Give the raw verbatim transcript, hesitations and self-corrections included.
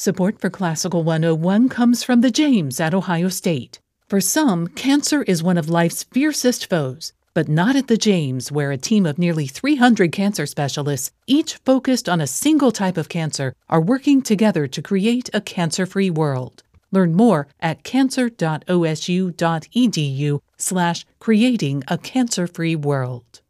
Support for Classical one oh one comes from the James at Ohio State. For some, cancer is one of life's fiercest foes, but not at the James, where a team of nearly three hundred cancer specialists, each focused on a single type of cancer, are working together to create a cancer-free world. Learn more at cancer.osu.edu slash creating a cancer-free world.